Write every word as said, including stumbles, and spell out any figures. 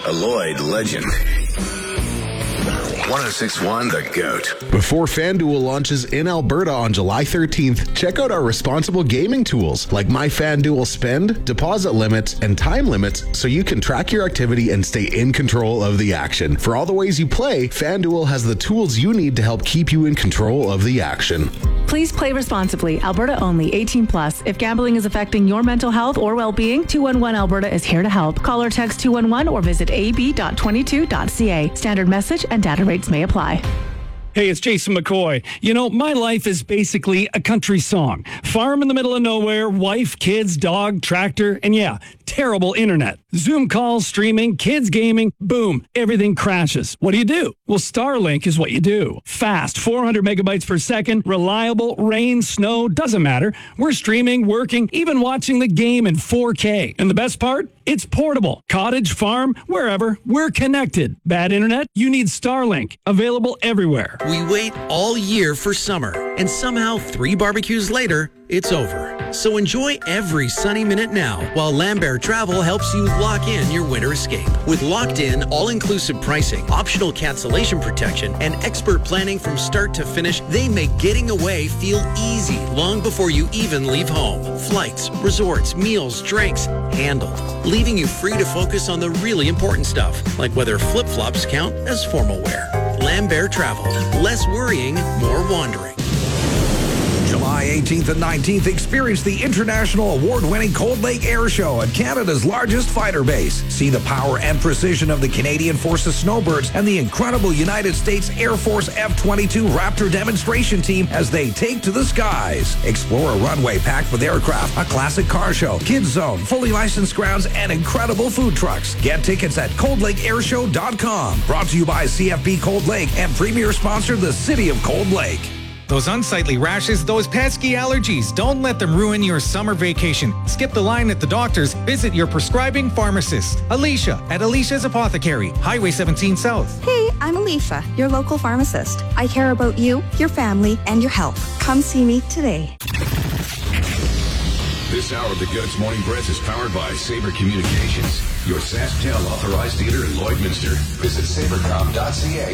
a Lloyd legend. one oh six point one The Goat. Before FanDuel launches in Alberta on July thirteenth, check out our responsible gaming tools like My FanDuel Spend, deposit limits, and time limits so you can track your activity and stay in control of the action. For all the ways you play, FanDuel has the tools you need to help keep you in control of the action. Please play responsibly. Alberta only. eighteen plus. If gambling is affecting your mental health or well-being, two one one Alberta is here to help. Call or text two one one or visit a b dot twenty-two dot c a. Standard message and data rates may apply. Hey, it's Jason McCoy. You know, my life is basically a country song. Farm in the middle of nowhere, wife, kids, dog, tractor, and yeah, terrible internet. Zoom calls, streaming, kids gaming, boom, everything crashes. What do you do? Well, Starlink is what you do. Fast, four hundred megabytes per second, reliable, rain, snow, doesn't matter. We're streaming, working, even watching the game in four K. And the best part? It's portable. Cottage, farm, wherever, we're connected. Bad internet? You need Starlink. Available everywhere. We wait all year for summer, and somehow three barbecues later, it's over. So enjoy every sunny minute now while Lambert Travel helps you lock in your winter escape. With locked-in, all-inclusive pricing, optional cancellation protection, and expert planning from start to finish, they make getting away feel easy long before you even leave home. Flights, resorts, meals, drinks, handled. Leaving you free to focus on the really important stuff, like whether flip-flops count as formal wear. Lambert Travel. Less worrying, more wandering. July eighteenth and nineteenth, experience the international award-winning Cold Lake Air Show at Canada's largest fighter base. See the power and precision of the Canadian Forces Snowbirds and the incredible United States Air Force F twenty-two Raptor demonstration team as they take to the skies. Explore a runway packed with aircraft, a classic car show, kids zone, fully licensed grounds, and incredible food trucks. Get tickets at cold lake airshow dot com. Brought to you by C F B Cold Lake and premier sponsor, the City of Cold Lake. Those unsightly rashes, those pesky allergies, don't let them ruin your summer vacation. Skip the line at the doctor's. Visit your prescribing pharmacist. Alicia at Alicia's Apothecary, Highway seventeen South. Hey, I'm Alicia, your local pharmacist. I care about you, your family, and your health. Come see me today. This hour of the Goat's Morning Press is powered by Sabre Communications, your SaskTel authorized dealer in Lloydminster. Visit sabercom dot c a